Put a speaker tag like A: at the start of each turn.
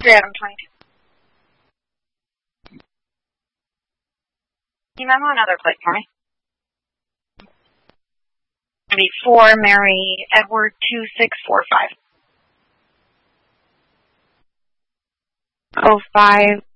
A: Adam 22. Can you memo another plate for me? 4 Mary Edward 2645.
B: 05